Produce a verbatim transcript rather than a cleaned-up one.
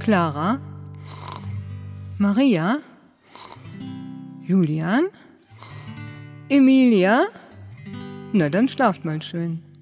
Clara, Maria, Julian, Emilia. Na, dann schlaft mal schön.